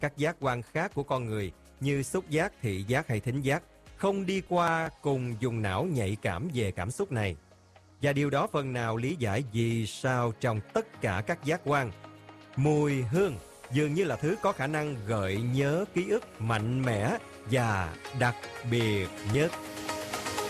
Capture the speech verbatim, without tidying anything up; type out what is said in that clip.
Các giác quan khác của con người như xúc giác, thị giác hay thính giác không đi qua cùng vùng não nhạy cảm về cảm xúc này. Và điều đó phần nào lý giải vì sao trong tất cả các giác quan, mùi hương dường như là thứ có khả năng gợi nhớ ký ức mạnh mẽ và đặc biệt nhất.